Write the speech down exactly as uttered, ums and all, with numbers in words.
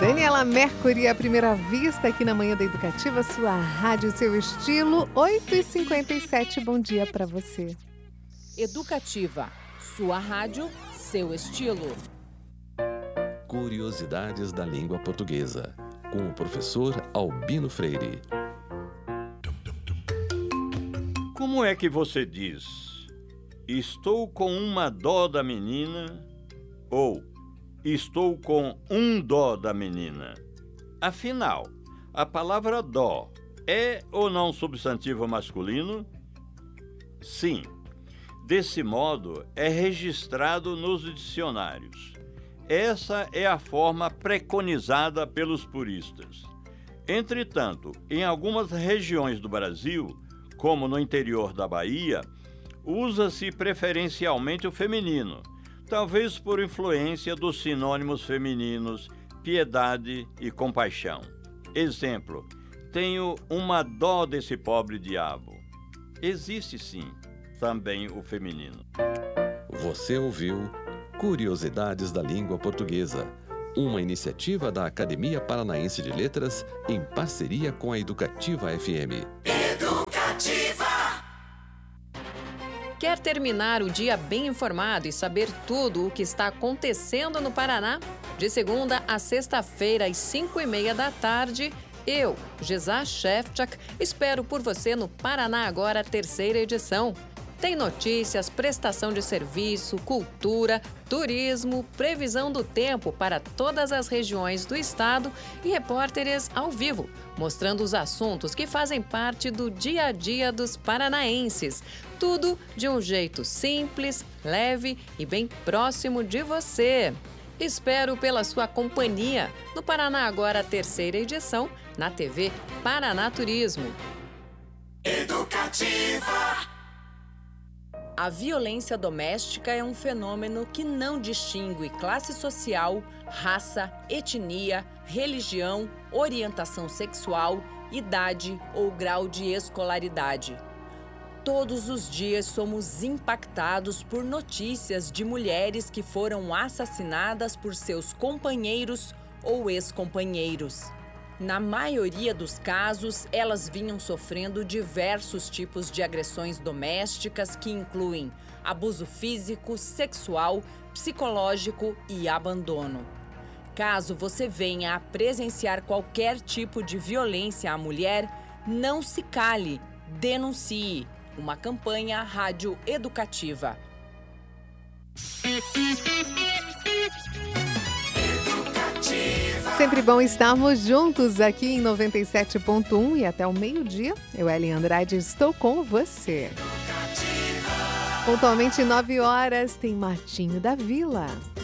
Daniela Mercury, à primeira vista aqui na Manhã da Educativa, sua rádio, seu estilo, oito e cinquenta e sete, bom dia para você. Educativa, sua rádio, seu estilo. Curiosidades da língua portuguesa, com o professor Albino Freire. Como é que você diz, estou com uma dó da menina, ou estou com um dó da menina? Afinal, a palavra dó é ou não substantivo masculino? Sim. Desse modo, é registrado nos dicionários. Essa é a forma preconizada pelos puristas. Entretanto, em algumas regiões do Brasil, como no interior da Bahia, usa-se preferencialmente o feminino, talvez por influência dos sinônimos femininos piedade e compaixão. Exemplo, tenho uma dó desse pobre diabo. Existe sim também o feminino. Você ouviu Curiosidades da Língua Portuguesa, uma iniciativa da Academia Paranaense de Letras em parceria com a Educativa F M. Educativa! Quer terminar o dia bem informado e saber tudo o que está acontecendo no Paraná? De segunda a sexta-feira, às cinco e meia da tarde, eu, Gisá Shefchak, espero por você no Paraná Agora, terceira edição. Tem notícias, prestação de serviço, cultura, turismo, previsão do tempo para todas as regiões do estado e repórteres ao vivo, mostrando os assuntos que fazem parte do dia a dia dos paranaenses. Tudo de um jeito simples, leve e bem próximo de você. Espero pela sua companhia no Paraná Agora, terceira edição, na T V Paraná Turismo. Educativa! A violência doméstica é um fenômeno que não distingue classe social, raça, etnia, religião, orientação sexual, idade ou grau de escolaridade. Todos os dias somos impactados por notícias de mulheres que foram assassinadas por seus companheiros ou ex-companheiros. Na maioria dos casos, elas vinham sofrendo diversos tipos de agressões domésticas que incluem abuso físico, sexual, psicológico e abandono. Caso você venha a presenciar qualquer tipo de violência à mulher, não se cale, denuncie. Uma campanha Rádio Educativa. Sempre bom estarmos juntos aqui em noventa e sete ponto um e até o meio-dia. Eu, Ellen Andrade, estou com você. Pontualmente nove horas tem Matinho da Vila.